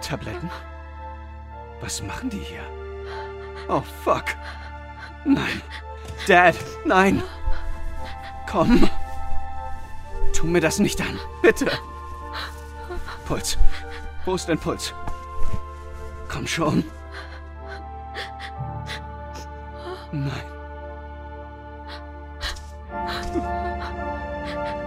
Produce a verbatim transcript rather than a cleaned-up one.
Tabletten? Was machen die hier? Oh, fuck. Nein. Dad, nein. Komm. Tu mir das nicht an. Bitte. Puls. Wo ist dein Puls? Komm schon. Nein.